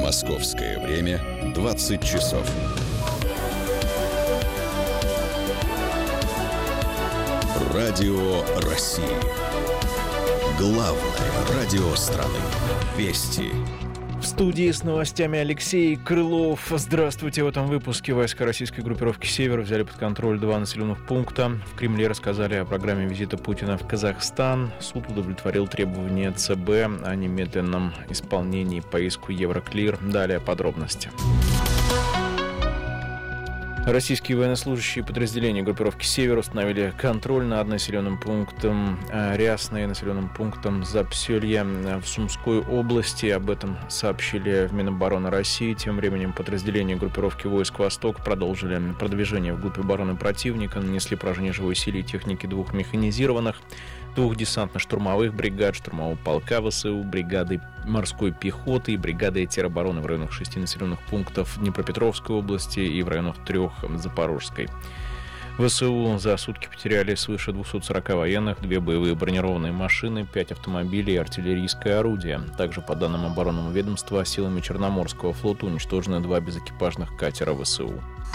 Московское время 20 часов. Радио России. Главное радио страны. Вести. В студии с новостями Алексей Крылов. Здравствуйте. В этом выпуске войска российской группировки «Север» взяли под контроль 2 населенных пункта. В Кремле рассказали о программе визита Путина в Казахстан. Суд удовлетворил требования ЦБ о немедленном исполнении по иску Евроклир. Далее подробности. Российские военнослужащие подразделения группировки «Север» установили контроль над населенным пунктом Рясное, населенным пунктом Запселье в Сумской области. Об этом сообщили в Минобороны России. Тем временем подразделения группировки войск «Восток» продолжили продвижение вглубь обороны противника, нанесли поражение живой силе и техники 2 механизированных, 2 десантно-штурмовых бригад, штурмового полка ВСУ, бригады морской пехоты и бригады теробороны в районах 6 населенных пунктов Днепропетровской области и в районах 3 Запорожской. ВСУ за сутки потеряли свыше 240 военных, 2 боевые бронированные машины, 5 автомобилей и артиллерийское орудие. Также, по данным оборонного ведомства, силами Черноморского флота уничтожены 2 безэкипажных катера ВСУ.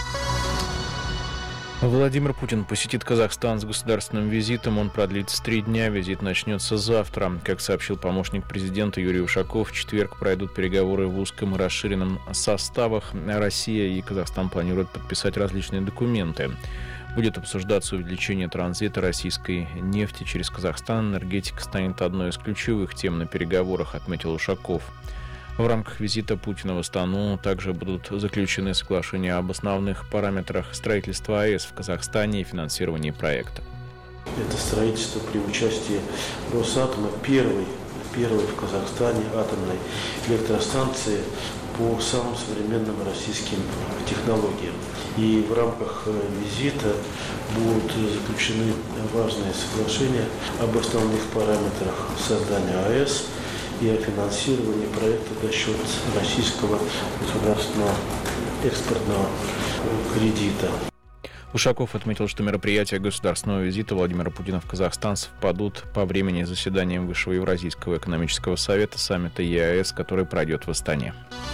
Владимир Путин посетит Казахстан с государственным визитом. Он продлится 3 дня. Визит начнется завтра. Как сообщил помощник президента Юрий Ушаков, в четверг пройдут переговоры в узком и расширенном составах. Россия и Казахстан планируют подписать различные документы. Будет обсуждаться увеличение транзита российской нефти через Казахстан. Энергетика станет одной из ключевых тем на переговорах, отметил Ушаков. В рамках визита Путина в Астану также будут заключены соглашения об основных параметрах строительства АЭС в Казахстане и финансировании проекта. Это строительство при участии Росатома первой в Казахстане атомной электростанции по самым современным российским технологиям. И в рамках визита будут заключены важные соглашения об основных параметрах создания АЭС и о финансировании проекта за счет российского государственного экспортного кредита. Ушаков отметил, что мероприятия государственного визита Владимира Путина в Казахстан совпадут по времени с заседанием Высшего Евразийского экономического совета саммита ЕАЭС, который пройдет в Астане.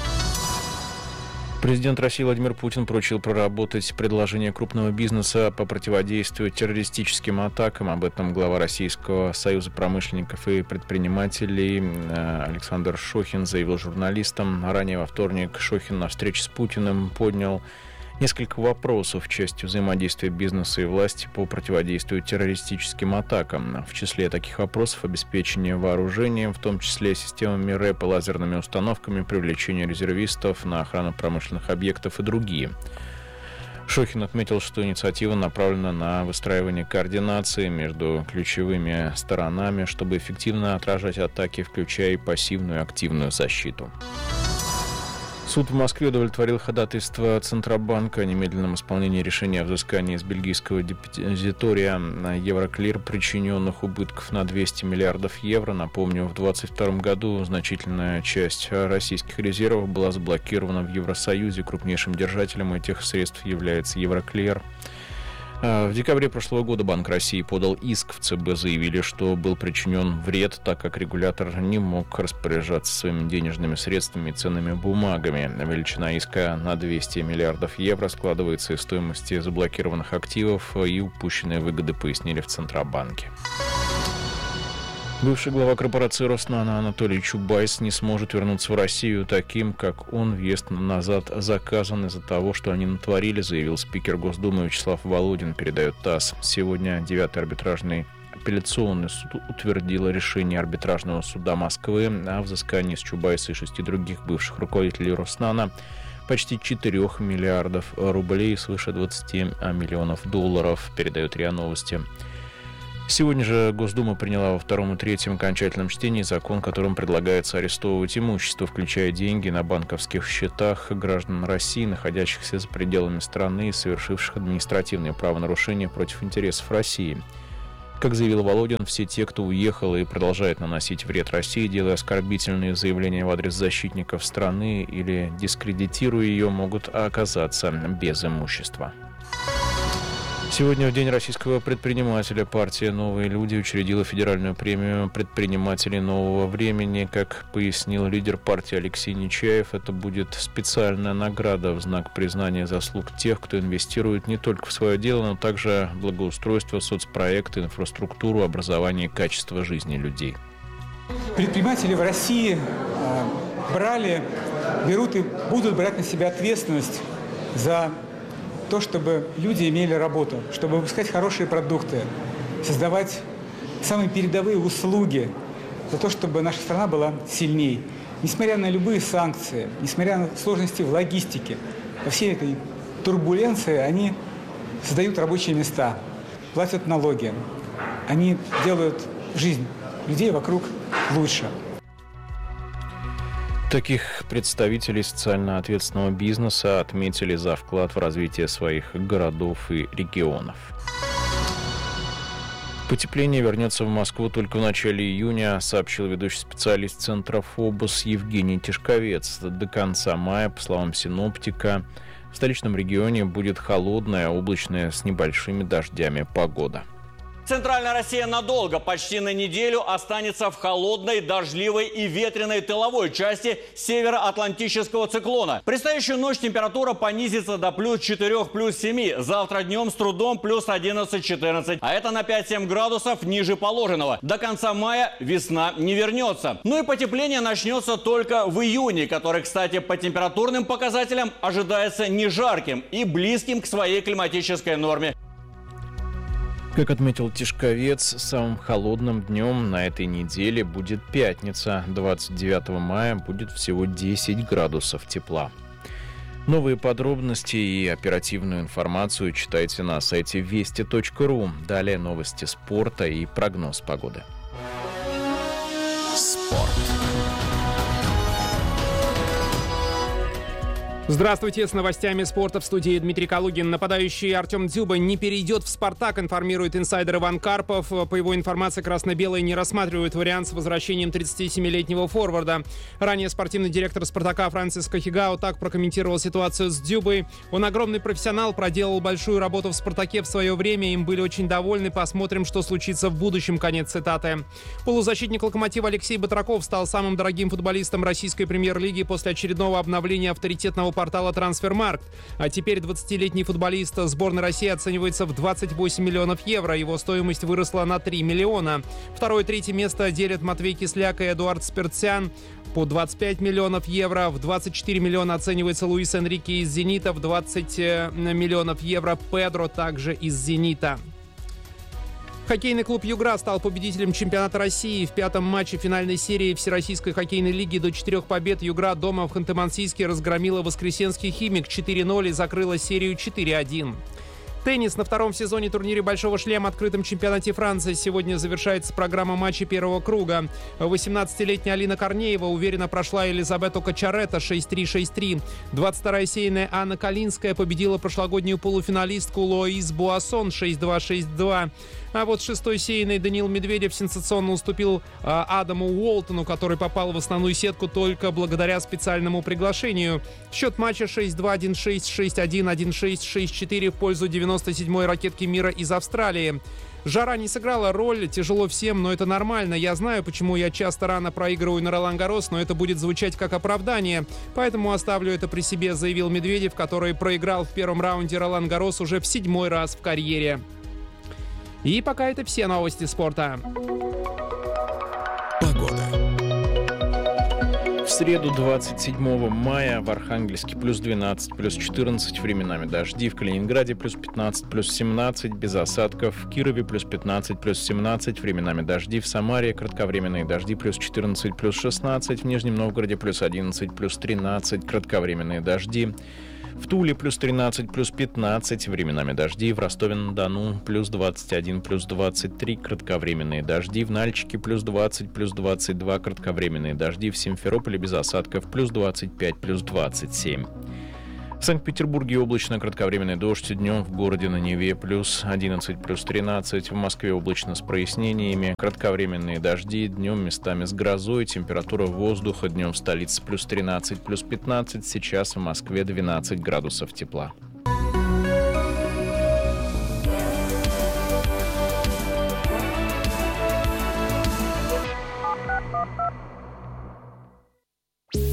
Президент России Владимир Путин поручил проработать предложение крупного бизнеса по противодействию террористическим атакам. Об этом глава Российского союза промышленников и предпринимателей Александр Шохин заявил журналистам. Ранее во вторник Шохин на встрече с Путиным поднял несколько вопросов в части взаимодействия бизнеса и власти по противодействию террористическим атакам. В числе таких вопросов обеспечение вооружением, в том числе системами РЭП и лазерными установками, привлечение резервистов на охрану промышленных объектов и другие. Шохин отметил, что инициатива направлена на выстраивание координации между ключевыми сторонами, чтобы эффективно отражать атаки, включая и пассивную и активную защиту. Суд в Москве удовлетворил ходатайство Центробанка о немедленном исполнении решения о взыскании из бельгийского депозитория на Евроклир причиненных убытков на 200 миллиардов евро. Напомню, в 2022 году значительная часть российских резервов была заблокирована в Евросоюзе. Крупнейшим держателем этих средств является Евроклир. В декабре прошлого года Банк России подал иск в ЦБ, заявили, что был причинен вред, так как регулятор не мог распоряжаться своими денежными средствами и ценными бумагами. Величина иска на 200 миллиардов евро складывается из стоимости заблокированных активов и упущенные выгоды, пояснили в Центробанке. Бывший глава корпорации «Роснано» Анатолий Чубайс не сможет вернуться в Россию таким, как он. Въезд назад заказан из-за того, что они натворили, заявил спикер Госдумы Вячеслав Володин, передает ТАСС. Сегодня 9-й арбитражный апелляционный суд утвердил решение арбитражного суда Москвы о взыскании с Чубайса и 6 других бывших руководителей «Роснано» почти 4 миллиардов рублей и свыше 20 миллионов долларов, передает РИА Новости. Сегодня же Госдума приняла во втором и третьем окончательном чтении закон, которым предлагается арестовывать имущество, включая деньги на банковских счетах граждан России, находящихся за пределами страны и совершивших административные правонарушения против интересов России. Как заявил Володин, все те, кто уехал и продолжает наносить вред России, делая оскорбительные заявления в адрес защитников страны или дискредитируя ее, могут оказаться без имущества. Сегодня, в День российского предпринимателя, партия «Новые люди» учредила федеральную премию предпринимателей нового времени. Как пояснил лидер партии Алексей Нечаев, это будет специальная награда в знак признания заслуг тех, кто инвестирует не только в свое дело, но также в благоустройство, соцпроекты, инфраструктуру, образование и качество жизни людей. Предприниматели в России берут и будут брать на себя ответственность за то, чтобы люди имели работу, чтобы выпускать хорошие продукты, создавать самые передовые услуги, за то, чтобы наша страна была сильней. Несмотря на любые санкции, несмотря на сложности в логистике, во всей этой турбуленции они создают рабочие места, платят налоги, они делают жизнь людей вокруг лучше. Таких представителей социально ответственного бизнеса отметили за вклад в развитие своих городов и регионов. Потепление вернется в Москву только в начале июня, сообщил ведущий специалист Центра ФОБОС Евгений Тишковец. До конца мая, по словам синоптика, в столичном регионе будет холодная, облачная с небольшими дождями погода. Центральная Россия надолго, почти на неделю, останется в холодной, дождливой и ветреной тыловой части североатлантического циклона. Предстоящую ночь температура понизится до плюс 4, плюс 7. Завтра днем с трудом плюс 11-14. А это на 5-7 градусов ниже положенного. До конца мая весна не вернется. Ну и потепление начнется только в июне, который, кстати, по температурным показателям ожидается не жарким и близким к своей климатической норме. Как отметил Тишковец, самым холодным днем на этой неделе будет пятница. 29 мая будет всего 10 градусов тепла. Новые подробности и оперативную информацию читайте на сайте вести.ру. Далее новости спорта и прогноз погоды. Спорт. Здравствуйте, с новостями спорта в студии Дмитрий Калугин. Нападающий Артем Дзюба не перейдет в «Спартак», информирует инсайдер Иван Карпов. По его информации, красно-белые не рассматривают вариант с возвращением 37-летнего форварда. Ранее спортивный директор «Спартака» Франциско Хигао так прокомментировал ситуацию с Дзюбой. Он огромный профессионал, проделал большую работу в «Спартаке» в свое время, им были очень довольны. Посмотрим, что случится в будущем. Конец цитаты. Полузащитник «Локомотива» Алексей Батраков стал самым дорогим футболистом российской премьер-лиги после очередного обновления авторитетного портала «Трансфермаркт». А теперь 20-летний футболист сборной России оценивается в 28 миллионов евро. Его стоимость выросла на 3 миллиона. Второе и третье место делят Матвей Кисляк и Эдуард Спиртсян по 25 миллионов евро. В 24 миллиона оценивается Луис Энрике из «Зенита». В 20 миллионов евро Педро, также из «Зенита». Хоккейный клуб «Югра» стал победителем чемпионата России. В пятом матче финальной серии Всероссийской хоккейной лиги до 4 побед «Югра» дома в Ханты-Мансийске разгромила Воскресенский «Химик» 4-0 и закрыла серию 4-1. Теннис. На втором сезоне турнире «Большого шлема» открытом чемпионате Франции сегодня завершается программа матчей первого круга. 18-летняя Алина Корнеева уверенно прошла Елизабету Качарета 6-3, 6-3. 22-я сейная Анна Калинская победила прошлогоднюю полуфиналистку Лоис Буассон 6-2, 6-2. А вот шестой сейный Даниил Медведев сенсационно уступил Адаму Уолтону, который попал в основную сетку только благодаря специальному приглашению. Счет матча 6-2, 1-6, 6-1, 1-6, 6-4 в пользу 97-й ракетки мира из Австралии. Жара не сыграла роль, тяжело всем, но это нормально. Я знаю, почему я часто рано проигрываю на Ролан-Гаррос, но это будет звучать как оправдание. Поэтому оставлю это при себе, заявил Медведев, который проиграл в первом раунде Ролан-Гаррос уже в 7-й раз в карьере. И пока это все новости спорта. Погода. В среду 27 мая в Архангельске плюс 12, плюс 14, временами дожди. В Калининграде плюс 15, плюс 17, без осадков. В Кирове плюс 15, плюс 17, временами дожди. В Самаре кратковременные дожди плюс 14, плюс 16. В Нижнем Новгороде плюс 11, плюс 13, кратковременные дожди. В Туле плюс 13, плюс 15, временами дожди. В Ростове-на-Дону плюс 21, плюс 23, кратковременные дожди. В Нальчике плюс 20, плюс 22, кратковременные дожди. В Симферополе без осадков плюс 25, плюс 27. В Санкт-Петербурге облачно, кратковременный дождь. Днем в городе на Неве плюс 11, плюс 13. В Москве облачно с прояснениями. Кратковременные дожди. Днем местами с грозой. Температура воздуха днем в столице плюс 13, плюс 15. Сейчас в Москве 12 градусов тепла.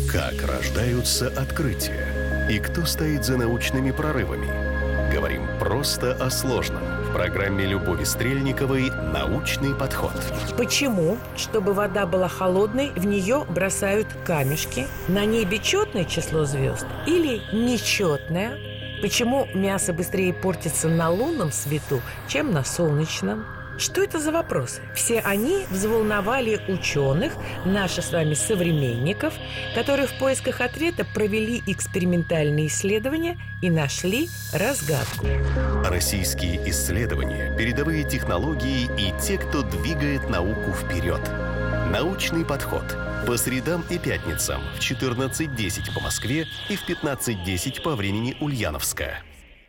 Как рождаются открытия? И кто стоит за научными прорывами? Говорим просто о сложном. В программе Любови Стрельниковой «Научный подход». Почему, чтобы вода была холодной, в нее бросают камешки? На небе четное число звезд или нечетное? Почему мясо быстрее портится на лунном свету, чем на солнечном? Что это за вопросы? Все они взволновали ученых, наших с вами современников, которые в поисках ответа провели экспериментальные исследования и нашли разгадку. Российские исследования, передовые технологии и те, кто двигает науку вперед. «Научный подход». По средам и пятницам в 14:10 по Москве и в 15:10 по времени Ульяновска.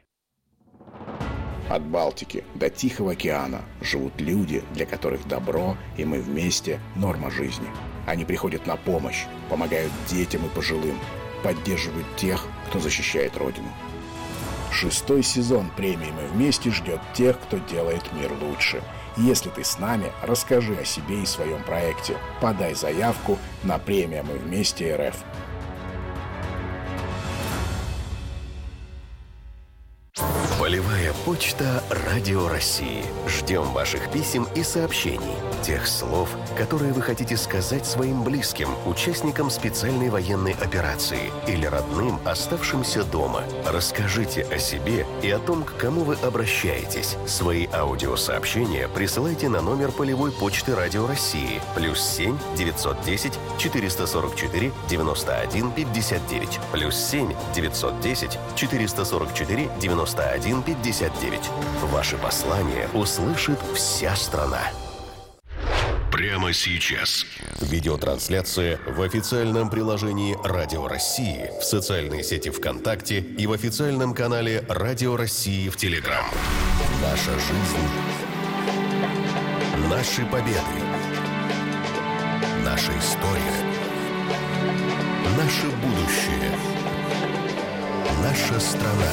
От Балтики до Тихого океана живут люди, для которых добро и мы вместе – норма жизни. Они приходят на помощь, помогают детям и пожилым, поддерживают тех, кто защищает Родину. 6-й сезон премии «Мы вместе» ждет тех, кто делает мир лучше. Если ты с нами, расскажи о себе и своем проекте. Подай заявку на премию «Мы вместе РФ». Полевая почта «Радио России». Ждем ваших писем и сообщений. Тех слов, которые вы хотите сказать своим близким, участникам специальной военной операции или родным, оставшимся дома. Расскажите о себе и о том, к кому вы обращаетесь. Свои аудиосообщения присылайте на номер полевой почты «Радио России» +7 910 444 91 59 +7 910 444 91 59. Ваши послания услышит вся страна. Прямо сейчас. Видеотрансляция в официальном приложении «Радио России», в социальной сети ВКонтакте и в официальном канале «Радио России» в Телеграм. Наша жизнь. Наши победы. Наша история. Наше будущее. Наша страна.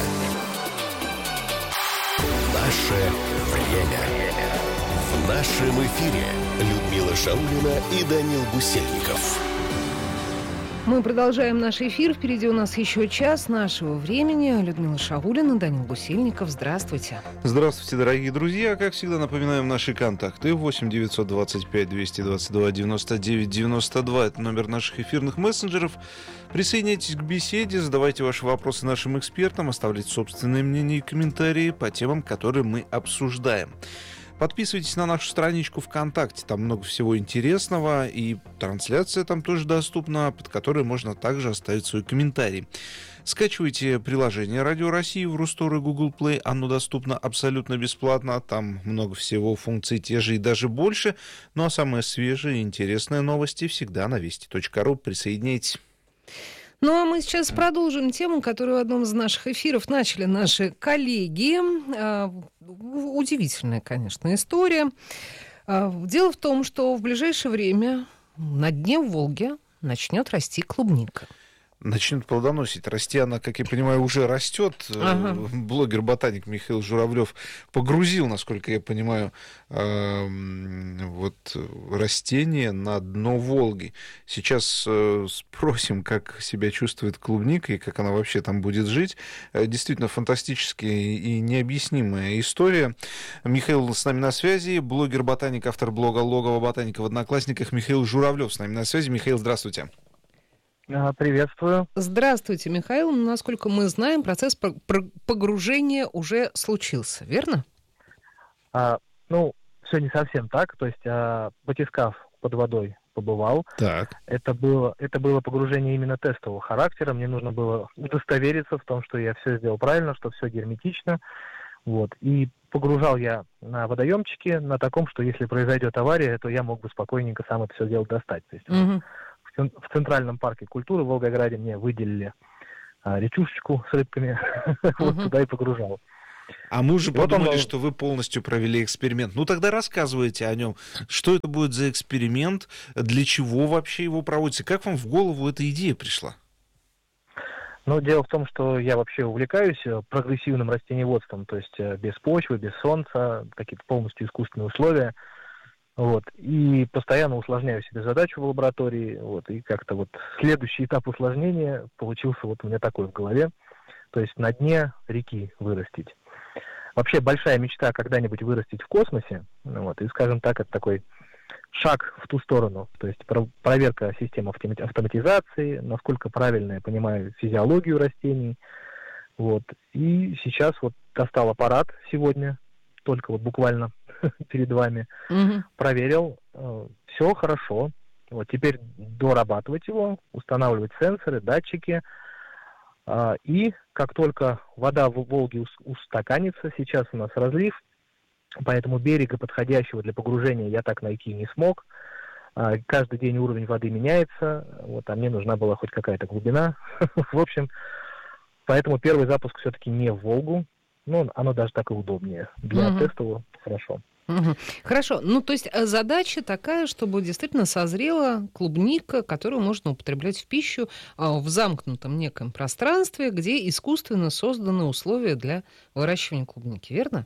Наше время. В нашем эфире Людмила Шаулина и Данил Гусельников. Мы продолжаем наш эфир. Впереди у нас еще час нашего времени. Людмила Шаулина, Данил Гусельников. Здравствуйте. Здравствуйте, дорогие друзья. Как всегда, напоминаем наши контакты. 8 925 222 99 92. Это номер наших эфирных мессенджеров. Присоединяйтесь к беседе, задавайте ваши вопросы нашим экспертам, оставляйте собственные мнения и комментарии по темам, которые мы обсуждаем. Подписывайтесь на нашу страничку ВКонтакте, там много всего интересного, и трансляция там тоже доступна, под которой можно также оставить свой комментарий. Скачивайте приложение «Радио России» в Рустор и Google Play, оно доступно абсолютно бесплатно, там много всего, функций те же и даже больше, ну а самые свежие и интересные новости всегда на вести.ру, присоединяйтесь. Ну, а мы сейчас продолжим тему, которую в одном из наших эфиров начали наши коллеги. Удивительная, конечно, история. Дело в том, что в ближайшее время на дне Волги начнет расти клубника. Начнет плодоносить. Расти она, как я понимаю, уже растет. Ага. Блогер-ботаник Михаил Журавлев погрузил, насколько я понимаю, вот растение на дно Волги. Сейчас спросим, как себя чувствует клубника и как она вообще там будет жить. Действительно фантастическая и необъяснимая история. Михаил с нами на связи. Блогер-ботаник, автор блога «Логово ботаника» в Одноклассниках Михаил Журавлев с нами на связи. Михаил, здравствуйте. Приветствую. Здравствуйте, Михаил. Насколько мы знаем, процесс погружения уже случился, верно? Все не совсем так. То есть, батискаф под водой побывал. Так. Это было погружение именно тестового характера. Мне нужно было удостовериться в том, что я все сделал правильно, что все герметично. Вот. И погружал я на водоемчике на таком, что если произойдет авария, то я мог бы спокойненько сам это все дело достать. То есть, в Центральном парке культуры в Волгограде мне выделили речушечку с рыбками, вот туда и погружал. А мы уже подумали, что вы полностью провели эксперимент. Ну тогда рассказывайте о нем. Что это будет за эксперимент, для чего вообще его проводится, как вам в голову эта идея пришла? Дело в том, что я вообще увлекаюсь прогрессивным растениеводством, то есть без почвы, без солнца, какие-то полностью искусственные условия. Вот. И постоянно усложняю себе задачу в лаборатории. Вот. И как-то вот следующий этап усложнения получился вот у меня такой в голове. То есть на дне реки вырастить. Вообще большая мечта когда-нибудь вырастить в космосе. Вот. И, скажем так, это такой шаг в ту сторону. То есть проверка систем автоматизации, насколько правильно я понимаю физиологию растений. Вот. И сейчас вот достал аппарат сегодня, только вот буквально перед вами, проверил, все хорошо. Вот теперь дорабатывать его, устанавливать сенсоры, датчики. И как только вода в Волге устаканится, сейчас у нас разлив, поэтому берега, подходящего для погружения, я так найти не смог. Каждый день уровень воды меняется, вот, а мне нужна была хоть какая-то глубина. В общем, поэтому первый запуск все-таки не в Волгу, но оно даже так и удобнее. Для тестового хорошо. Хорошо. Ну, то есть задача такая, чтобы действительно созрела клубника, которую можно употреблять в пищу в замкнутом неком пространстве, где искусственно созданы условия для выращивания клубники, верно?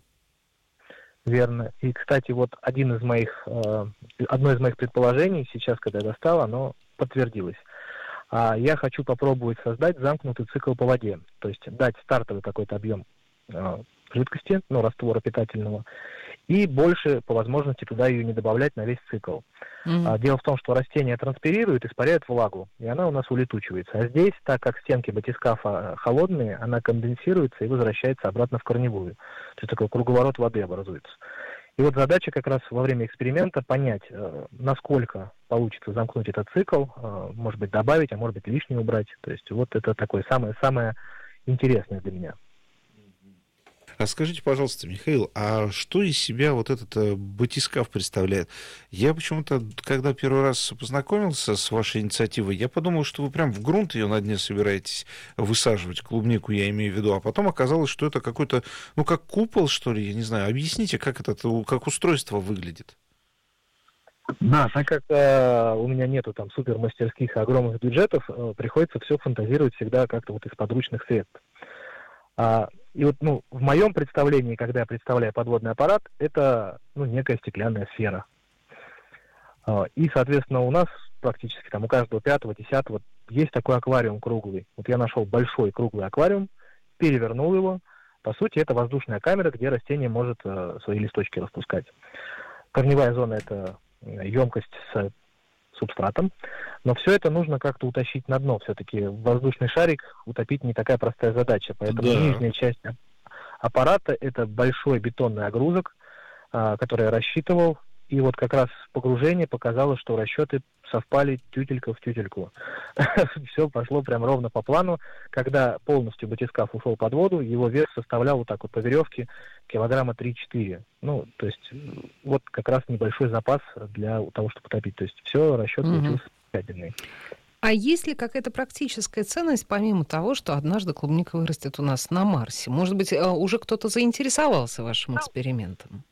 Верно. И, кстати, вот одно из моих предположений сейчас, когда я достал, оно подтвердилось. Я хочу попробовать создать замкнутый цикл по воде, то есть дать стартовый какой-то объем жидкости, раствора питательного, и больше, по возможности, туда ее не добавлять на весь цикл. Дело в том, что растение транспирирует, испаряет влагу, и она у нас улетучивается. А здесь, так как стенки батискафа холодные, она конденсируется и возвращается обратно в корневую. То есть такой круговорот воды образуется. И вот задача как раз во время эксперимента понять, насколько получится замкнуть этот цикл, может быть, добавить, а может быть, лишнее убрать. То есть вот это такое самое интересное для меня. А скажите, пожалуйста, Михаил, а что из себя вот этот батискаф представляет? Я почему-то, когда первый раз познакомился с вашей инициативой, я подумал, что вы прям в грунт ее на дне собираетесь высаживать, клубнику я имею в виду, а потом оказалось, что это какой-то, как купол, что ли, я не знаю. Объясните, как устройство выглядит? Да, так как у меня нету там супермастерских и огромных бюджетов, приходится все фантазировать всегда как-то вот из подручных средств. И вот, в моем представлении, когда я представляю подводный аппарат, это, некая стеклянная сфера. И, соответственно, у нас практически там у каждого 5-го, 10-го есть такой аквариум круглый. Вот я нашел большой круглый аквариум, перевернул его. По сути, это воздушная камера, где растение может свои листочки распускать. Корневая зона – это емкость с субстратом, но все это нужно как-то утащить на дно. Все-таки воздушный шарик утопить не такая простая задача, поэтому нижняя часть аппарата – это большой бетонный огрузок, который я рассчитывал, и вот как раз погружение показало, что расчеты совпали тютелька в тютельку. Все пошло прям ровно по плану. Когда полностью батискаф ушел под воду, его вес составлял вот так вот по веревке килограмма 3-4. То есть вот как раз небольшой запас для того, чтобы утопить. То есть все, расчет получился правильный. А есть ли какая-то практическая ценность, помимо того, что однажды клубника вырастет у нас на Марсе? Может быть, уже кто-то заинтересовался вашим экспериментом?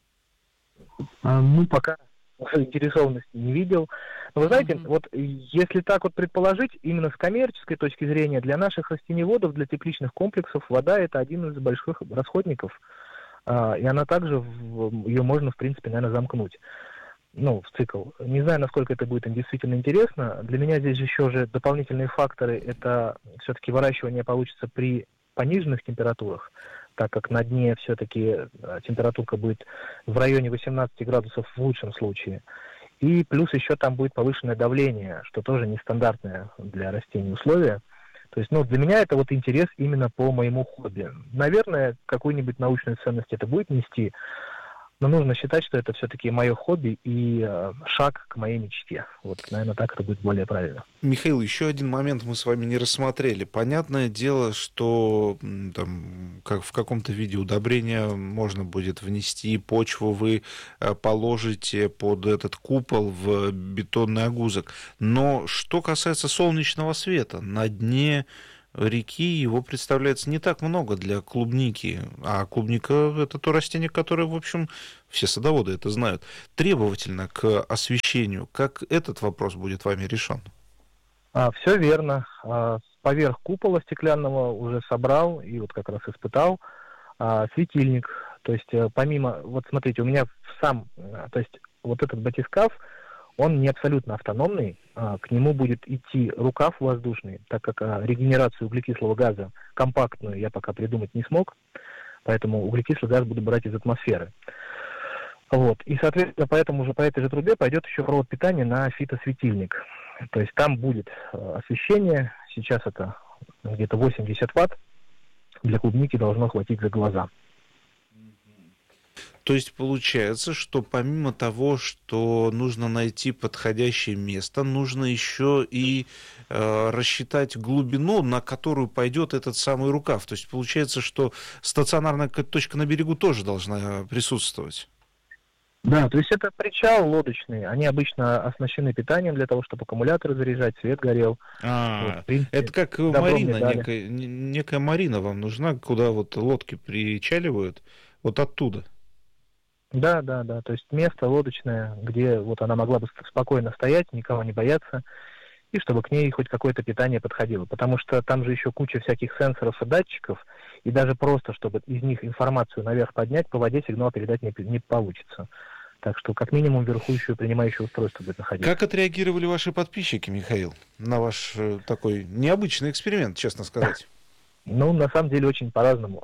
Пока заинтересованности не видел. Но вы знаете, вот если так вот предположить, именно с коммерческой точки зрения, для наших растениеводов, для тепличных комплексов, вода – это один из больших расходников. И она также, ее можно, в принципе, наверное, замкнуть. В цикл. Не знаю, насколько это будет им действительно интересно. Для меня здесь еще же дополнительные факторы – это все-таки выращивание получится при пониженных температурах, так как на дне все-таки температурка будет в районе 18 градусов в лучшем случае. И плюс еще там будет повышенное давление, что тоже нестандартное для растений условие. То есть, для меня это вот интерес именно по моему хобби. Наверное, какую-нибудь научную ценность это будет нести, но нужно считать, что это все-таки мое хобби и шаг к моей мечте. Вот, наверное, так это будет более правильно. Михаил, еще один момент мы с вами не рассмотрели. Понятное дело, что как в каком-то виде удобрения можно будет внести, почву вы положите под этот купол в бетонный огузок. Но что касается солнечного света, на дне реки его представляется не так много для клубники, а клубника – это то растение, которое, в общем, все садоводы это знают, требовательно к освещению. Как этот вопрос будет вами решен? Все верно. Поверх купола стеклянного уже собрал и вот как раз испытал светильник. То есть помимо, вот смотрите, у меня то есть вот этот батискаф, он не абсолютно автономный, к нему будет идти рукав воздушный, так как регенерацию углекислого газа компактную я пока придумать не смог, поэтому углекислый газ буду брать из атмосферы. Вот. И, соответственно, по этой же трубе пойдет еще провод питания на фитосветильник. То есть там будет освещение, сейчас это где-то 80 ватт, для клубники должно хватить за глаза. То есть получается, что помимо того, что нужно найти подходящее место, нужно еще и рассчитать глубину, на которую пойдет этот самый рукав. То есть получается, что стационарная точка на берегу тоже должна присутствовать. Да, то есть это причал лодочный. Они обычно оснащены питанием для того, чтобы аккумуляторы заряжать, свет горел. Вот, принципе, это как марина, некая марина вам нужна, куда вот лодки причаливают, вот оттуда. Да. То есть место лодочное, где вот она могла бы спокойно стоять, никого не бояться, и чтобы к ней хоть какое-то питание подходило. Потому что там же еще куча всяких сенсоров и датчиков, и даже просто, чтобы из них информацию наверх поднять, по воде сигнал передать не получится. Так что, как минимум, вверху еще и принимающее устройство будет находиться. Как отреагировали ваши подписчики, Михаил, на ваш такой необычный эксперимент, честно сказать? Ну, на самом деле, очень по-разному.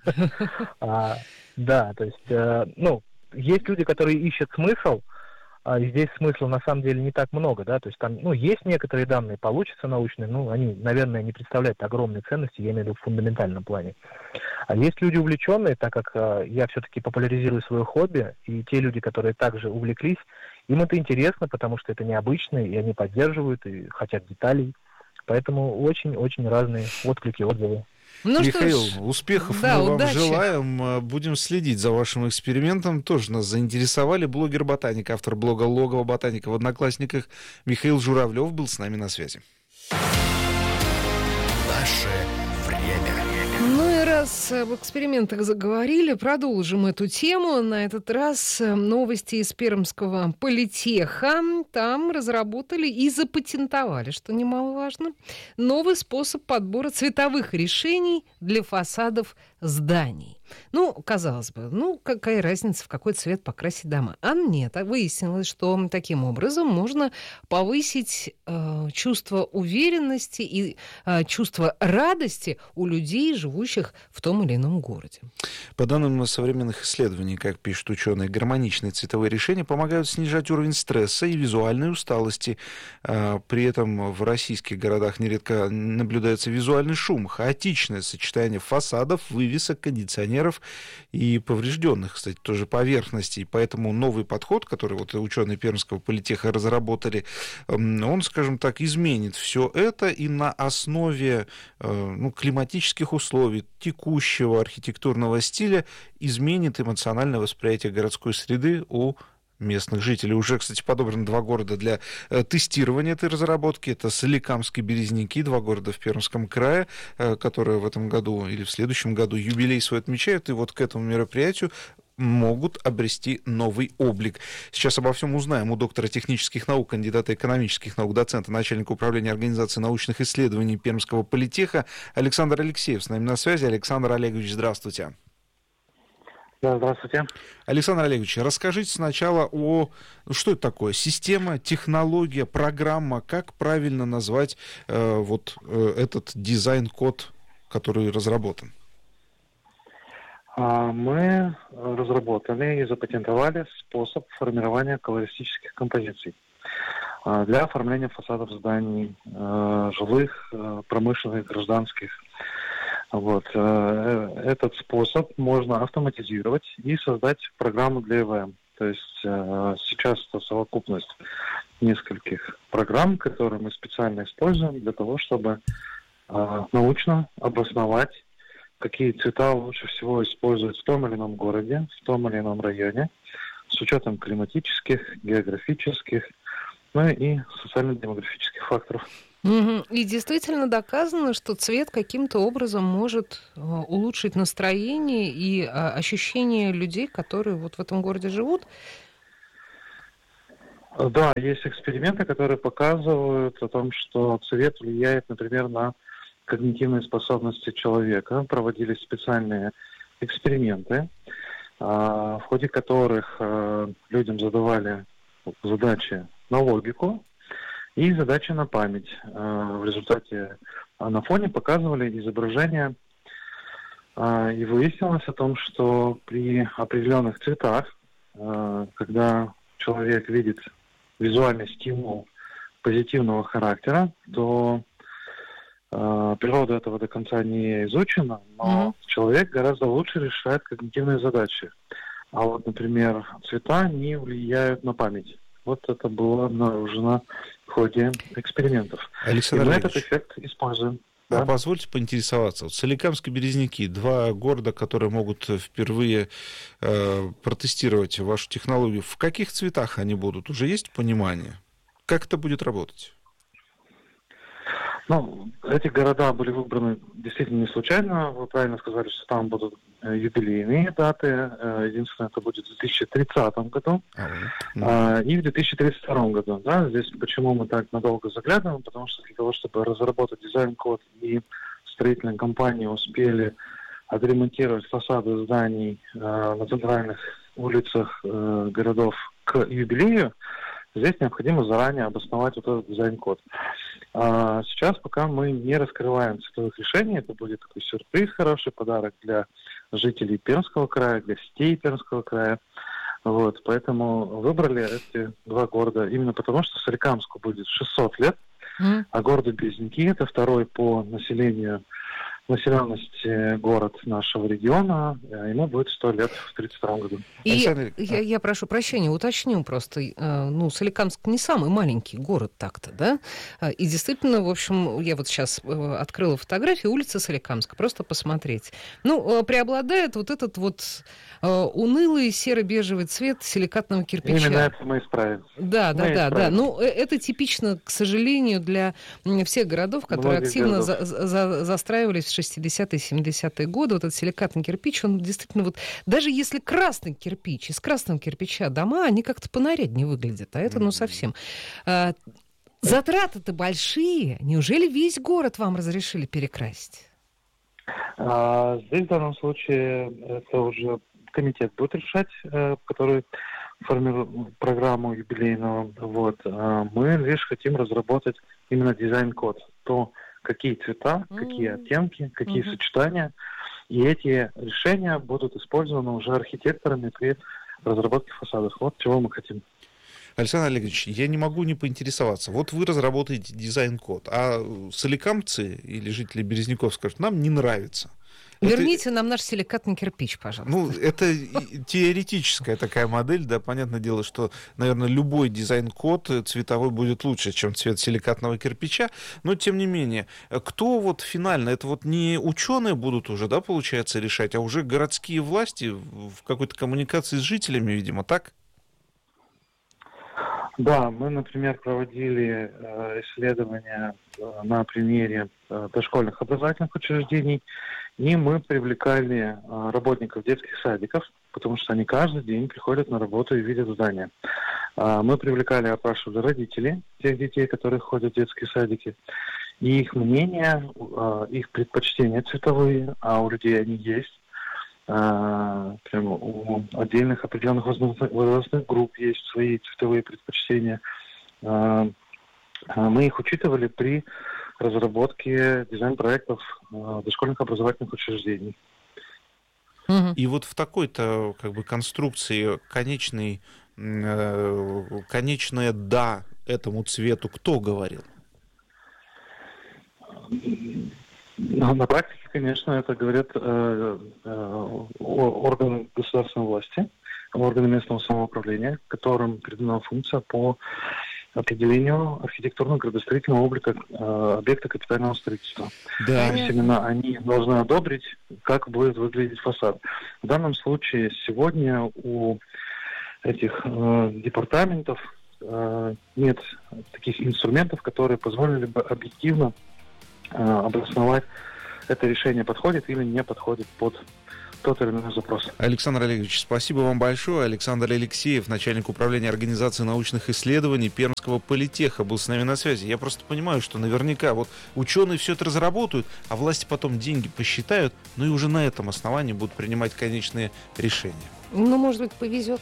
Да, то есть, есть люди, которые ищут смысл, а здесь смысла на самом деле не так много, да, то есть там, есть некоторые данные, получатся научные, они, наверное, не представляют огромной ценности, я имею в виду в фундаментальном плане. А есть люди увлеченные, так как я все-таки популяризирую свое хобби, и те люди, которые также увлеклись, им это интересно, потому что это необычно, и они поддерживают, и хотят деталей, поэтому очень-очень разные отклики, отзывы. Михаил, успехов мы вам желаем. Будем следить за вашим экспериментом. Тоже нас заинтересовали. Блогер-ботаник, автор блога «Логово ботаника» в Одноклассниках Михаил Журавлев был с нами на связи. Наше время. Ну и раз об экспериментах заговорили, продолжим эту тему. На этот раз новости из Пермского политеха. Там разработали и запатентовали, что немаловажно, новый способ подбора цветовых решений для фасадов зданий. Казалось бы, какая разница, в какой цвет покрасить дома? А нет, выяснилось, что таким образом можно повысить чувство уверенности и чувство радости у людей, живущих в том или ином городе. По данным современных исследований, как пишут ученые, гармоничные цветовые решения помогают снижать уровень стресса и визуальной усталости. При этом в российских городах нередко наблюдается визуальный шум, хаотичное сочетание фасадов, вывесок, кондиционеров и поврежденных, кстати, тоже поверхностей. Поэтому новый подход, который ученые Пермского политеха разработали, он, скажем так, изменит все это и на основе климатических условий, текущего архитектурного стиля изменит эмоциональное восприятие городской среды у местных жителей. Уже, кстати, подобрано 2 города для тестирования этой разработки. Это Соликамск и Березники, 2 города в Пермском крае, которые в этом году или в следующем году юбилей свой отмечают. И вот к этому мероприятию могут обрести новый облик. Сейчас обо всем узнаем у доктора технических наук, кандидата экономических наук, доцента, начальника управления организации научных исследований Пермского политеха Александр Алексеев с нами на связи. Александр Олегович, здравствуйте. Да, здравствуйте. Александр Олегович, расскажите сначала что это такое? Система, технология, программа, как правильно назвать этот дизайн-код, который разработан? Мы разработали и запатентовали способ формирования колористических композиций для оформления фасадов зданий, жилых, промышленных, гражданских. Этот способ можно автоматизировать и создать программу для ЭВМ. То есть сейчас это совокупность нескольких программ, которые мы специально используем для того, чтобы научно обосновать, какие цвета лучше всего использовать в том или ином городе, в том или ином районе, с учетом климатических, географических, и социально-демографических факторов. И действительно доказано, что цвет каким-то образом может улучшить настроение и ощущение людей, которые в этом городе живут. Да, есть эксперименты, которые показывают о том, что цвет влияет, например, на когнитивные способности человека. Проводились специальные эксперименты, в ходе которых людям задавали задачи на логику и задачи на память. В результате на фоне показывали изображения, и выяснилось о том, что при определенных цветах, когда человек видит визуальный стимул позитивного характера, то природа этого до конца не изучена, но человек гораздо лучше решает когнитивные задачи. А вот, например, цвета не влияют на память. Вот это было обнаружено в ходе экспериментов. Александр и мы Олегович, этот эффект используем. А позвольте поинтересоваться. Вот Соликамск и Березники, два города, которые могут впервые протестировать вашу технологию. В каких цветах они будут? Уже есть понимание? Как это будет работать? Ну, эти города были выбраны действительно не случайно. Вы правильно сказали, что там будут юбилейные даты. Единственное, это будет в 2030 году и в 2032 году. Да? Здесь почему мы так надолго заглядываем? Потому что для того, чтобы разработать дизайн-код и строительные компании успели отремонтировать фасады зданий на центральных улицах городов к юбилею, здесь необходимо заранее обосновать вот этот дизайн-код. Сейчас пока мы не раскрываем цветовых решений, это будет такой сюрприз, хороший подарок для жителей Пермского края, для сетей Пермского края. Вот, поэтому выбрали эти два города именно потому, что Соликамску будет 600 лет, а городу Березники — это второй по населенности город нашего региона, ему будет 100 лет в 1932 году. И я прошу прощения, уточню просто. Соликамск не самый маленький город так-то, да? И действительно, в общем, я вот сейчас открыла фотографию улицы Соликамска, просто посмотреть. Преобладает вот этот вот унылый серо-бежевый цвет силикатного кирпича. Именно это мы исправим. Да. Это типично, к сожалению, для всех городов, которые активно застраивались в 60-е, 70-е годы. Вот этот силикатный кирпич, он действительно вот... Даже если красный кирпич, из красного кирпича дома, они как-то понаряднее выглядят, а это совсем. Затраты-то большие. Неужели весь город вам разрешили перекрасить? Здесь в данном случае это уже комитет будет решать, который формирует программу юбилейного. Вот. Мы лишь хотим разработать именно дизайн-код. То, какие цвета, какие оттенки, какие сочетания. И эти решения будут использованы уже архитекторами при разработке фасадов. Вот чего мы хотим. Александр Олегович, я не могу не поинтересоваться. Вот вы разработаете дизайн-код, а соликамцы или жители Березников скажут, нам не нравится. Верните нам наш силикатный кирпич, пожалуйста. Это теоретическая такая модель, да, понятное дело, что, наверное, любой дизайн-код цветовой будет лучше, чем цвет силикатного кирпича, но, тем не менее, кто вот финально, это вот не ученые будут уже, да, получается, решать, а уже городские власти в какой-то коммуникации с жителями, видимо, так? Да, мы, например, проводили исследования на примере дошкольных образовательных учреждений, и мы привлекали работников детских садиков, потому что они каждый день приходят на работу и видят здания. Мы привлекали, опрашивали родителей тех детей, которые ходят в детские садики, и их мнение, их предпочтения цветовые, а у людей они есть. Прямо у отдельных определенных возрастных групп есть свои цветовые предпочтения. Мы их учитывали при разработке дизайн-проектов дошкольных образовательных учреждений. И вот в такой-то конструкции конечное «да» этому цвету кто говорил? На практике, конечно, это говорят органы государственной власти, органы местного самоуправления, которым передана функция по определению архитектурно-градостроительного облика объекта капитального строительства. Да. То есть именно они должны одобрить, как будет выглядеть фасад. В данном случае сегодня у этих департаментов нет таких инструментов, которые позволили бы объективно обосновать это решение подходит или не подходит под тот или иной запрос. Александр Олегович, спасибо вам большое. Александр Алексеев, начальник управления организации научных исследований Пермского политеха, был с нами на связи. Я просто понимаю, что наверняка вот ученые все это разработают, а власти потом деньги посчитают, ну и уже на этом основании будут принимать конечные решения. Ну, может быть, повезет.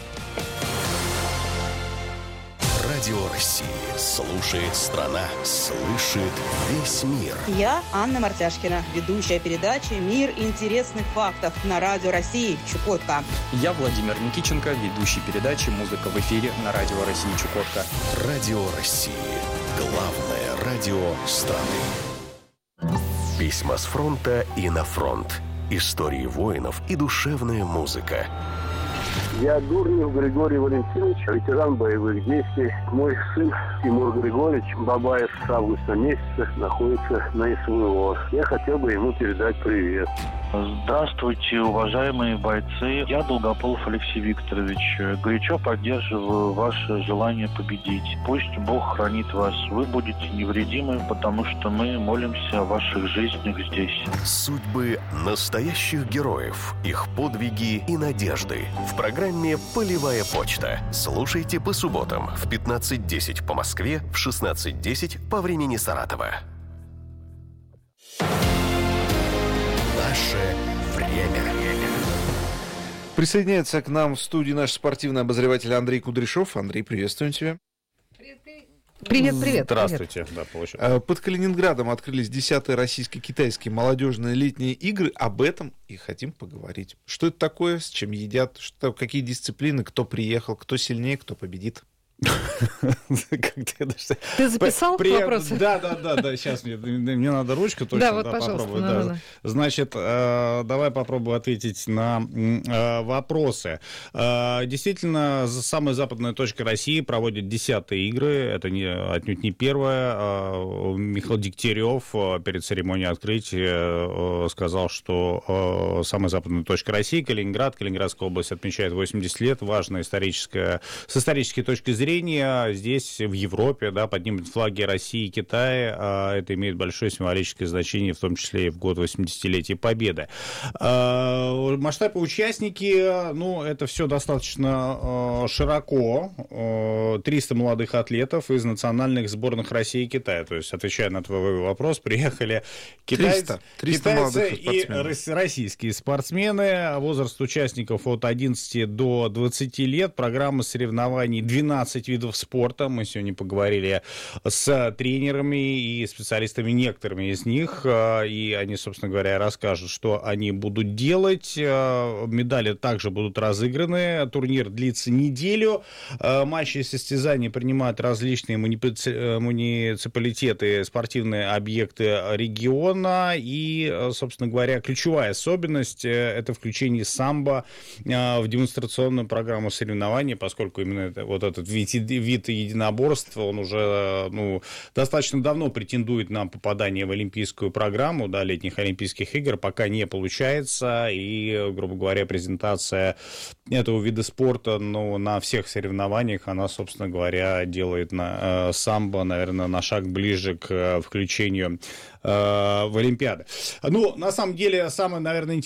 Радио России. Слушает страна. Слышит весь мир. Я Анна Мартяшкина, ведущая передачи «Мир интересных фактов» на Радио России Чукотка. Я Владимир Никиченко, ведущий передачи «Музыка в эфире» на Радио России Чукотка. Радио России. Главное радио страны. Письма с фронта и на фронт. Истории воинов и душевная музыка. Я Дурнев Григорий Валентинович, ветеран боевых действий. Мой сын Тимур Григорьевич Бабаев с августа месяца находится на СВО. Я хотел бы ему передать привет. Здравствуйте, уважаемые бойцы. Я Долгополов Алексей Викторович. Горячо поддерживаю ваше желание победить. Пусть Бог хранит вас. Вы будете невредимы, потому что мы молимся о ваших жизнях здесь. Судьбы настоящих героев, их подвиги и надежды. В программе «Полевая почта». Слушайте по субботам в 15:10 по Москве, в 16:10 по времени Саратова. Наше время. Присоединяется к нам в студии наш спортивный обозреватель Андрей Кудряшов. Андрей, приветствуем тебя. Привет. Здравствуйте. Да, получилось. Под Калининградом открылись 10-е российско-китайские молодежные летние игры. Об этом и хотим поговорить. Что это такое, с чем едят, какие дисциплины, кто приехал, кто сильнее, кто победит. Ты записал вопросы? Да, сейчас мне надо ручку точно. Да, вот, пожалуйста. Значит, давай попробую ответить на вопросы. Действительно, самая западная точка России проводит 10-е игры. Это отнюдь не первая. Михаил Дегтярев перед церемонией открытия сказал, что самая западная точка России, Калининград, Калининградская область отмечает 80 лет. Важная с исторической точки зрения. Здесь, в Европе, поднимут флаги России и Китая. Это имеет большое символическое значение, в том числе и в год 80-летия Победы. Масштаб и участники, это все достаточно широко. 300 молодых атлетов из национальных сборных России и Китая. То есть, отвечая на твой вопрос, приехали китайцы и российские спортсмены. Возраст участников от 11 до 20 лет. Программа соревнований 12 видов спорта. Мы сегодня поговорили с тренерами и специалистами, некоторыми из них, и они, собственно говоря, расскажут, что они будут делать. Медали также будут разыграны. Турнир длится неделю. Матчи и состязания принимают различные муниципалитеты, спортивные объекты региона. И, собственно говоря, ключевая особенность — это включение самбо в демонстрационную программу соревнований, поскольку именно вот этот вид единоборства, он уже достаточно давно претендует на попадание в олимпийскую программу летних Олимпийских игр, пока не получается, и, грубо говоря, презентация этого вида спорта на всех соревнованиях, она, собственно говоря, делает самбо, наверное, на шаг ближе к включению в Олимпиады. На самом деле, самый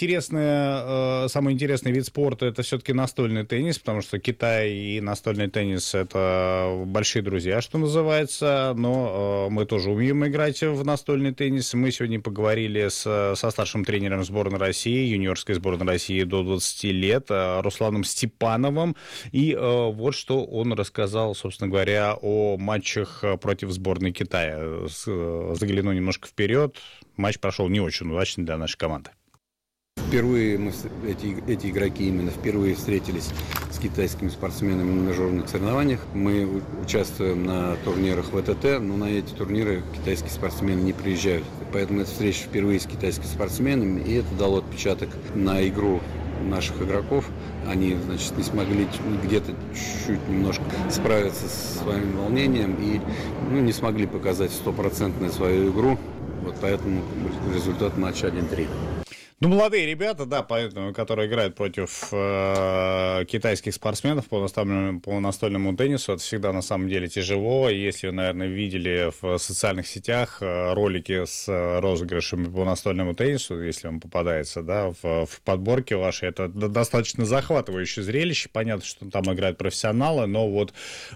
интересный вид спорта — это все-таки настольный теннис, потому что Китай и настольный теннис — это большие друзья, что называется, но мы тоже умеем играть в настольный теннис. Мы сегодня поговорили со старшим тренером сборной России, юниорской сборной России до 20 лет, Русланом Степановым, и вот что он рассказал, собственно говоря, о матчах против сборной Китая. Загляну немножко вперед. Матч прошел не очень удачно для нашей команды. Впервые эти игроки именно впервые встретились с китайскими спортсменами на международных соревнованиях. Мы участвуем на турнирах ВТТ, но на эти турниры китайские спортсмены не приезжают. Поэтому эта встреча впервые с китайскими спортсменами, и это дало отпечаток на игру наших игроков. Они, не смогли где-то чуть-чуть немножко справиться со своим волнением и не смогли показать стопроцентную свою игру. Вот поэтому результат матча 1-3. Ну, молодые ребята, да, поэтому, которые играют против китайских спортсменов по настольному теннису, это всегда на самом деле тяжело. Если вы, наверное, видели в социальных сетях ролики с розыгрышами по настольному теннису, если вам попадается, да, в подборке вашей, это достаточно захватывающее зрелище. Понятно, что там играют профессионалы, но вот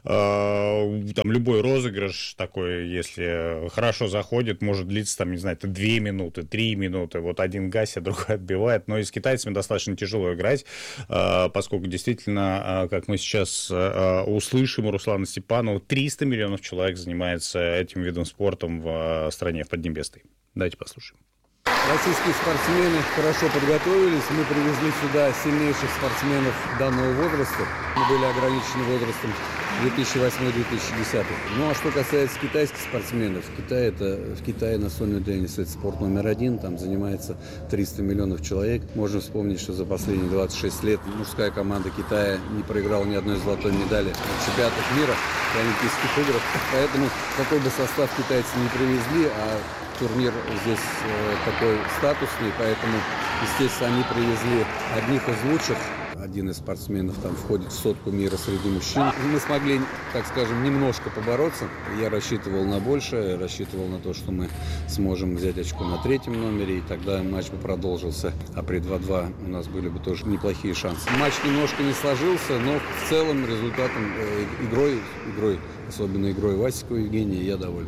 там любой розыгрыш такой, если хорошо заходит, может длиться, там, не знаю, 2 минуты, 3 минуты. Вот один гасит, другой отбивает. Но и с китайцами достаточно тяжело играть, поскольку действительно, как мы сейчас услышим у Руслана Степанова, 300 миллионов человек занимается этим видом спорта в стране, в Поднебесной. Давайте послушаем. Российские спортсмены хорошо подготовились. Мы привезли сюда сильнейших спортсменов данного возраста. Мы были ограничены возрастом 2008-2010. Ну а что касается китайских спортсменов, в Китае настольный теннис — это спорт номер 1. Там занимается 300 миллионов человек. Можно вспомнить, что за последние 26 лет мужская команда Китая не проиграла ни одной золотой медали на чемпионатах мира и Олимпийских играх. Поэтому какой бы состав китайцы не привезли, а турнир здесь такой статусный, поэтому, естественно, они привезли одних из лучших. Один из спортсменов там входит в 100 мира среди мужчин. Мы смогли, так скажем, немножко побороться. Я рассчитывал на большее, рассчитывал на то, что мы сможем взять очко на 3-м номере, и тогда матч бы продолжился. А при 2-2 у нас были бы тоже неплохие шансы. Матч немножко не сложился, но в целом результатом, игрой, особенно игрой Васикова Евгения, я доволен.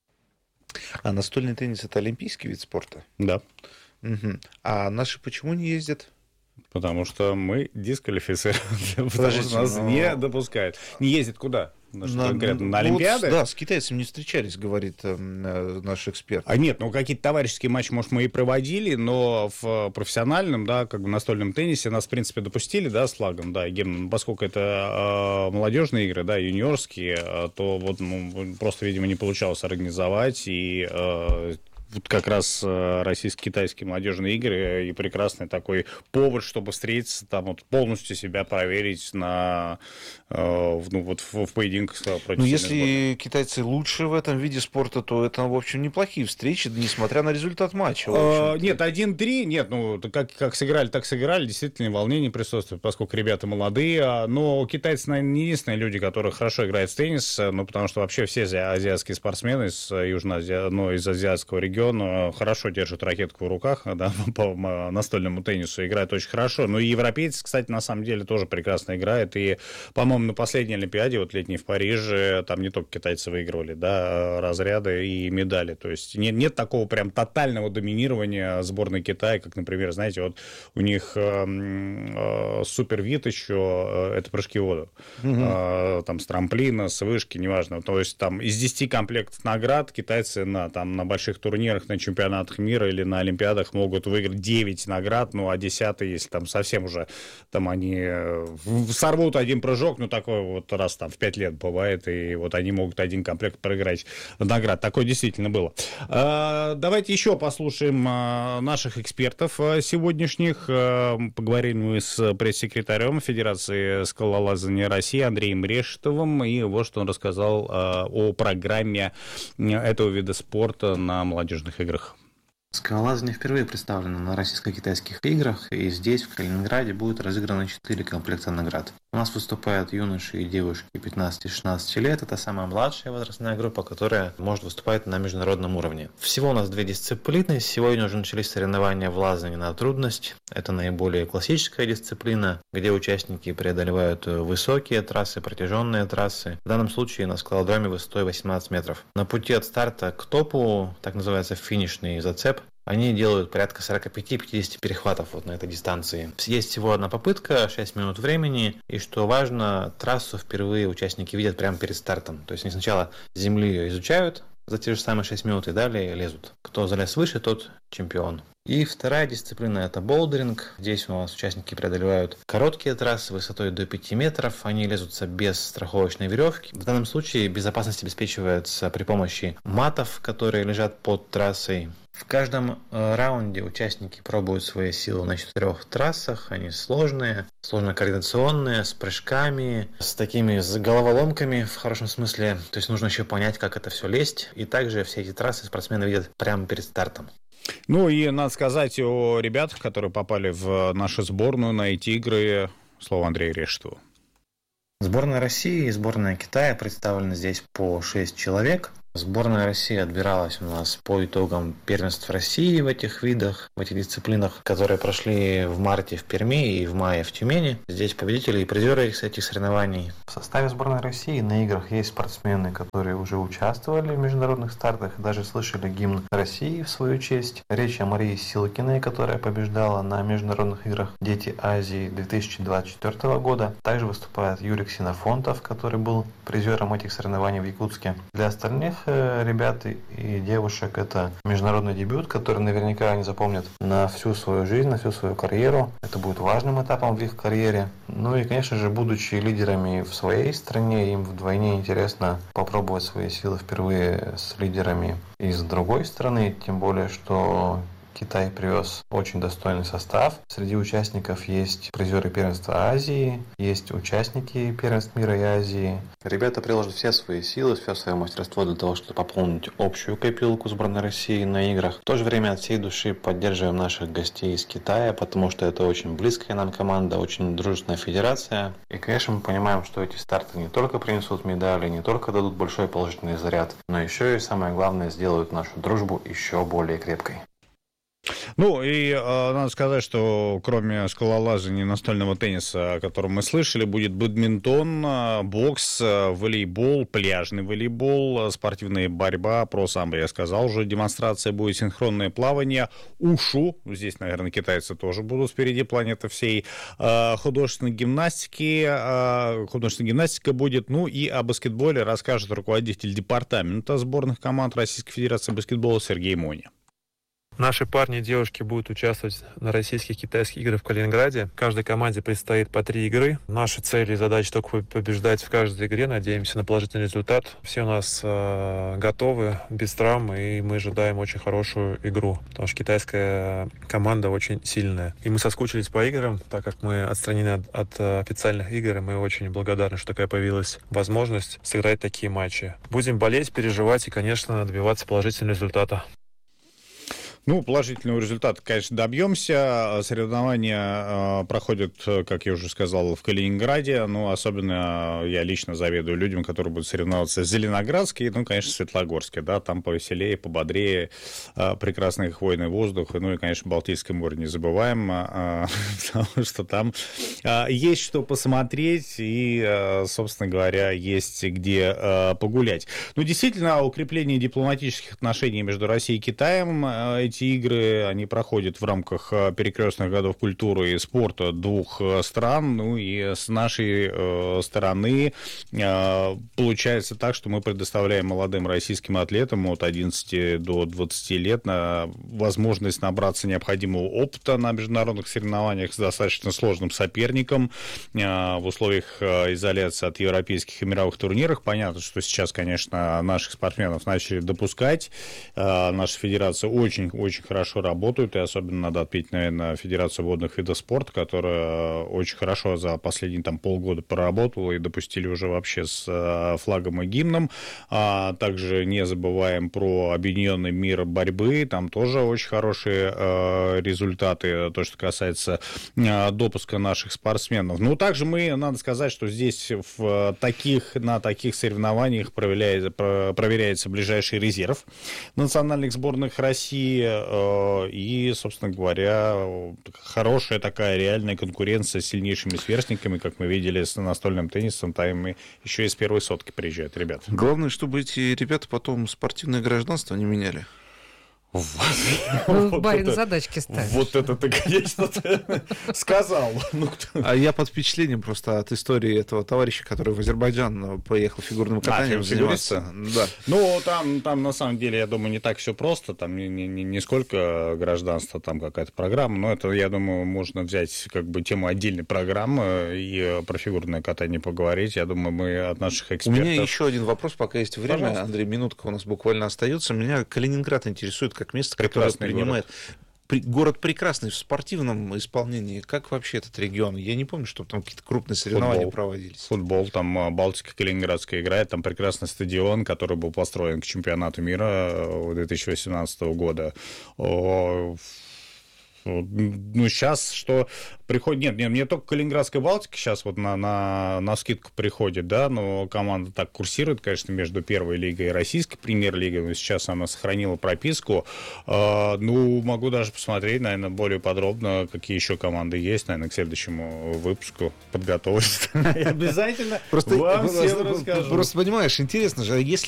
А настольный теннис — это олимпийский вид спорта? Да. Угу. А наши почему не ездят? Потому что мы дисквалифицированы, потому что нас не допускают. Не ездят куда? Конкретно на Олимпиады? Вот, да, с китайцами не встречались, говорит наш эксперт. А нет, какие-то товарищеские матчи, может, мы и проводили, но в профессиональном, да, как бы настольном теннисе нас, в принципе, допустили, да, с флагом, да, и гимном. Поскольку это молодежные игры, да, юниорские, то вот просто, видимо, не получалось организовать, и вот как раз российско-китайские молодежные игры и прекрасный такой повод, чтобы встретиться, там вот полностью себя проверить на в поединках против. Ну, если китайцы лучше в этом виде спорта, то это, в общем, неплохие встречи, несмотря на результат матча. Нет, 1-3, нет, как сыграли, так сыграли, действительно волнение присутствует, поскольку ребята молодые, но китайцы, наверное, не единственные люди, которые хорошо играют в теннис, потому что вообще все азиатские спортсмены из азиатского региона хорошо держат ракетку в руках, да, по настольному теннису, играют очень хорошо. Ну и европейцы, кстати, на самом деле тоже прекрасно играют. И, по-моему, на последней Олимпиаде, вот летней в Париже, там не только китайцы выигрывали, да, разряды и медали. То есть нет такого прям тотального доминирования сборной Китая, как, например, знаете, вот у них супервид еще, это прыжки в воду. Там с трамплина, с вышки, неважно. То есть там из 10 комплектов наград китайцы на больших турнирах, на чемпионатах мира или на Олимпиадах могут выиграть 9 наград, а 10-й, если там совсем уже там они сорвут один прыжок, такой вот раз там в 5 лет бывает, и вот они могут один комплект проиграть наград. Такое действительно было. Давайте еще послушаем наших экспертов сегодняшних. Поговорим мы с пресс-секретарем Федерации скалолазания России Андреем Решетовым, и вот что он рассказал о программе этого вида спорта на молодежных играх. Скалолазание впервые представлено на российско-китайских играх, и здесь, в Калининграде, будет разыграно 4 комплекта наград. У нас выступают юноши и девушки 15-16 лет. Это самая младшая возрастная группа, которая может выступать на международном уровне. Всего у нас 2 дисциплины. Сегодня уже начались соревнования в лазании на трудность. Это наиболее классическая дисциплина, где участники преодолевают высокие трассы, протяженные трассы. В данном случае на скалодроме высотой 18 метров. На пути от старта к топу, так называется финишный зацеп, они делают порядка 45-50 перехватов вот на этой дистанции. Есть всего одна попытка, 6 минут времени, и что важно, трассу впервые участники видят прямо перед стартом. То есть они сначала с земли ее изучают за те же самые 6 минут и далее лезут. Кто залез выше, тот чемпион. И вторая дисциплина — это болдеринг. Здесь у нас участники преодолевают короткие трассы высотой до 5 метров. Они лезутся без страховочной веревки. В данном случае безопасность обеспечивается при помощи матов, которые лежат под трассой. В каждом раунде участники пробуют свои силы на 4 трассах. Они сложные, сложно-координационные, с прыжками, с такими с головоломками в хорошем смысле. То есть нужно еще понять, как это все лезть. И также все эти трассы спортсмены видят прямо перед стартом. Ну и надо сказать о ребятах, которые попали в нашу сборную на эти игры. Слово Андрею Решетову. Сборная России и сборная Китая представлены здесь по 6 человек. Сборная России отбиралась у нас по итогам первенств России в этих видах, в этих дисциплинах, которые прошли в марте в Перми и в мае в Тюмени. Здесь победители и призеры этих соревнований. В составе сборной России на играх есть спортсмены, которые уже участвовали в международных стартах и даже слышали гимн России в свою честь. Речь о Марии Силкиной, которая побеждала на международных играх «Дети Азии» 2024 года. Также выступает Юрий Ксенофонтов, который был призером этих соревнований в Якутске. Для остальных ребят и девушек это международный дебют, который наверняка они запомнят на всю свою жизнь, на всю свою карьеру. Это будет важным этапом в их карьере. Ну и, конечно же, будучи лидерами в своей стране, им вдвойне интересно попробовать свои силы впервые с лидерами из другой страны, тем более, что Китай привез очень достойный состав. Среди участников есть призеры первенства Азии, есть участники первенств мира и Азии. Ребята приложат все свои силы, все свое мастерство для того, чтобы пополнить общую копилку сборной России на играх. В то же время от всей души поддерживаем наших гостей из Китая, потому что это очень близкая нам команда, очень дружественная федерация. И, конечно, мы понимаем, что эти старты не только принесут медали, не только дадут большой положительный заряд, но еще и, самое главное, сделают нашу дружбу еще более крепкой. Ну и надо сказать, что кроме скалолазания и настольного тенниса, о котором мы слышали, будет бадминтон, бокс, волейбол, пляжный волейбол, спортивная борьба, про самбо я сказал уже, демонстрация будет, синхронное плавание, ушу, здесь, наверное, китайцы тоже будут впереди планеты всей, художественная гимнастика будет, ну и о баскетболе расскажет руководитель департамента сборных команд Российской Федерации баскетбола Сергей Моня. Наши парни и девушки будут участвовать на российских и китайских играх в Калининграде. Каждой команде предстоит по 3 игры. Наши цели и задачи только побеждать в каждой игре. Надеемся на положительный результат. Все у нас готовы, без травм, и мы ожидаем очень хорошую игру, потому что китайская команда очень сильная. И мы соскучились по играм, так как мы отстранены от официальных игр, и мы очень благодарны, что такая появилась возможность сыграть такие матчи. Будем болеть, переживать и, конечно, добиваться положительного результата. Ну, положительного результата, конечно, добьемся. Соревнования проходят, как я уже сказал, в Калининграде. Ну, особенно я лично завидую людям, которые будут соревноваться в Зеленоградске, ну, конечно, Светлогорске, да, там повеселее, пободрее, прекрасный хвойный воздух, ну и, конечно, Балтийское море не забываем, потому что там есть что посмотреть и, собственно говоря, есть где погулять. Ну, действительно, укрепление дипломатических отношений между Россией и Китаем, эти игры, они проходят в рамках перекрестных годов культуры и спорта двух стран, ну и с нашей стороны получается так, что мы предоставляем молодым российским атлетам от 11 до 20 лет возможность набраться необходимого опыта на международных соревнованиях с достаточно сложным соперником в условиях изоляции от европейских и мировых турниров. Понятно, что сейчас, конечно, наших спортсменов начали допускать. Наша федерация очень хорошо работают, и особенно надо отметить, наверное, Федерацию водных видов спорта, которая очень хорошо за последние полгода проработала и допустили уже вообще с флагом и гимном. Также не забываем про объединенный мир борьбы, там тоже очень хорошие результаты, то, что касается допуска наших спортсменов. Но также надо сказать, что здесь на таких соревнованиях проверяется ближайший резерв национальных сборных России, и, собственно говоря, хорошая такая реальная конкуренция с сильнейшими сверстниками, как мы видели с настольным теннисом, там еще и с первой сотки приезжают ребята. Главное, чтобы эти ребята потом спортивное гражданство не меняли. Барин задачки ставит. Вот это ты, конечно, сказал. А я под впечатлением просто от истории этого товарища, который в Азербайджан поехал фигурным катанием заниматься. Да. Ну, там, на самом деле, я думаю, не так все просто. Там не сколько гражданства, там какая-то программа. Но это, я думаю, можно взять как бы тему отдельной программы и про фигурное катание поговорить. Я думаю, мы от наших экспертов... У меня еще один вопрос, пока есть время. Пожалуйста. Андрей, минутка у нас буквально остается. Меня Калининград интересует как место, которое город прекрасный в спортивном исполнении. Как вообще этот регион? Я не помню, что там какие-то крупные соревнования проводились. Футбол, там Балтика Калининградская играет, там прекрасный стадион, который был построен к чемпионату мира 2018 года. Ну, сейчас что приходит... Нет, мне только Калининградская Балтика сейчас вот на скидку приходит, да, но команда так курсирует, конечно, между первой лигой и российской премьер-лигой, но сейчас она сохранила прописку. Ну, могу даже посмотреть, наверное, более подробно, какие еще команды есть, наверное, к следующему выпуску подготовиться. Обязательно вам всем расскажу. Просто понимаешь, интересно же, если